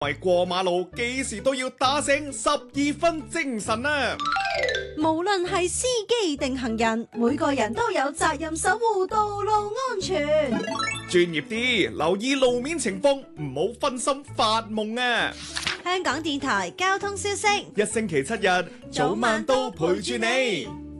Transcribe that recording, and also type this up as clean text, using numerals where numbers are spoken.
為過馬路幾時都要打醒12分精神啊！ 無論係司機定行人，每個人都有責任守護道路安全。 專業啲，留意路面情況，唔好分心發夢啊！ 香港電台交通消息， 一星期7日，早晚都陪住你。